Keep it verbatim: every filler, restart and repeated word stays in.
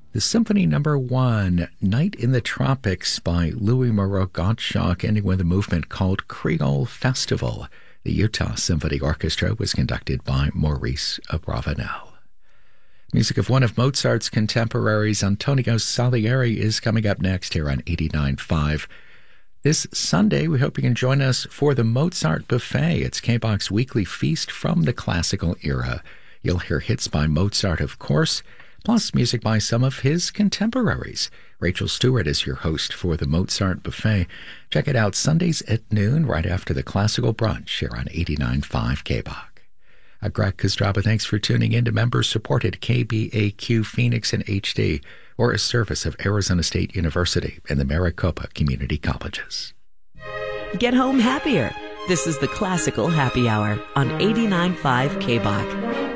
The Symphony Number One, Night in the Tropics by Louis Moreau Gottschalk, ending with a movement called Creole Festival. The Utah Symphony Orchestra was conducted by Maurice Abravanel. Music of one of Mozart's contemporaries, Antonio Salieri, is coming up next here on eighty-nine point five. This Sunday, we hope you can join us for the Mozart Buffet. It's K B O X's weekly feast from the classical era. You'll hear hits by Mozart, of course, plus music by some of his contemporaries. Rachel Stewart is your host for the Mozart Buffet. Check it out Sundays at noon, right after the classical brunch here on eighty-nine point five K B O X. I'm Greg Kostraba. Thanks for tuning in to member-supported K B A Q Phoenix in H D, or a service of Arizona State University and the Maricopa Community Colleges. Get home happier. This is the Classical Happy Hour on eighty-nine point five K B O X.